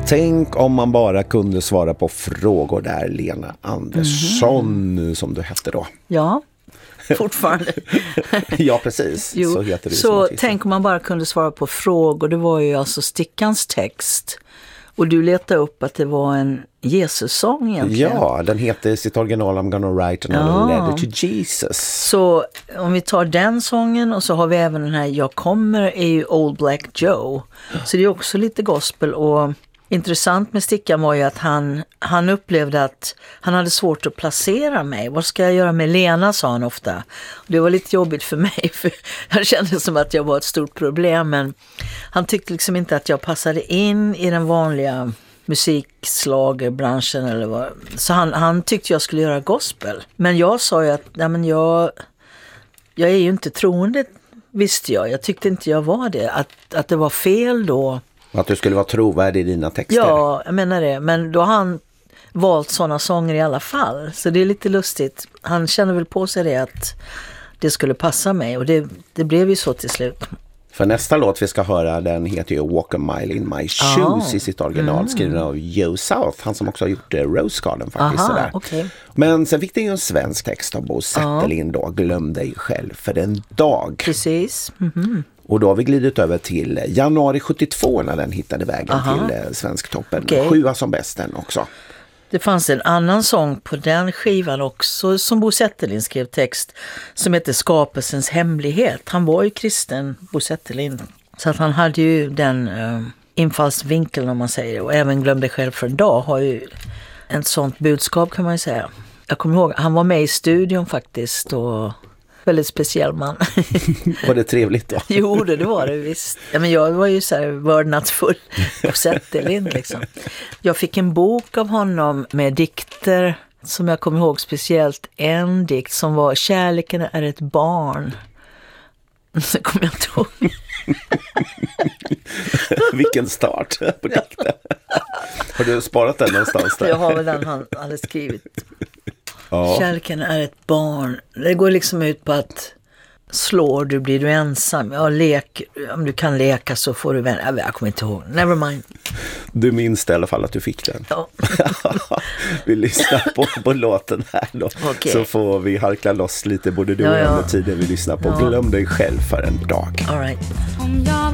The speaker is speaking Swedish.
Tänk om man bara kunde svara på frågor där, Lena Andersson, som du hette då. Ja, fortfarande. Ja, precis. Jo, så heter det. Så tänk om man bara kunde svara på frågor. Det var ju alltså Stickans text. Och du letade upp att det var en Jesus-sång egentligen. Ja, den heter sitt original I'm gonna write another letter to Jesus. Så om vi tar den sången och så har vi även den här Jag kommer är ju Old Black Joe. Så det är också lite gospel. Och intressant med Stickan var ju att han upplevde att han hade svårt att placera mig. Vad ska jag göra med Lena, sa han ofta. Och det var lite jobbigt för mig, för jag kände som att jag var ett stort problem. Men han tyckte liksom inte att jag passade in i den vanliga musikslagerbranschen eller vad. Så han tyckte jag skulle göra gospel. Men jag sa ju att nej, men jag är ju inte troende, visste jag. Jag tyckte inte jag var det. Att det var fel då. Att du skulle vara trovärdig i dina texter. Ja, jag menar det. Men då har han valt sådana sånger i alla fall. Så det är lite lustigt. Han känner väl på sig det att det skulle passa mig. Och det blev ju så till slut. För nästa låt vi ska höra, den heter ju Walk a Mile in My Shoes i sitt original, skriven av Joe South, han som också har gjort Rose Garden faktiskt. Okay. Men sen fick det ju en svensk text av Bo Zetterlind då, Glöm dig själv för en dag. Precis. Och då har vi glidit över till januari 72 när den hittade vägen till Svensktoppen. 7 som bäst den också. Det fanns en annan sång på den skivan också som Bo Zetterlind skrev text som heter Skapelsens hemlighet. Han var ju kristen, Bo Zetterlind. Så att han hade ju den infallsvinkeln om man säger. Och även Glöm dig själv för en dag har ju ett sånt budskap kan man ju säga. Jag kommer ihåg, han var med i studion faktiskt och väldigt speciell man. Var det trevligt då? Jo, det var det visst. Ja, men jag var ju så här vördnadsfull på Zetterlind liksom. Jag fick en bok av honom med dikter som jag kommer ihåg speciellt. En dikt som var Kärleken är ett barn. Så kommer jag inte ihåg. Vilken start på dikten. Har du sparat den någonstans där? Jag har väl den han hade skrivit. Ja. Kärleken är ett barn. Det går liksom ut på att slår du blir du ensam. Ja, om du kan leka så får du vänner. Jag kommer inte ihåg. Never mind. Du minns i alla fall att du fick den. Ja. Vi lyssnar på låten här då. Okay. Så får vi harkla loss lite både du och jag under tiden vi lyssnar på Glöm dig själv för en dag. All right.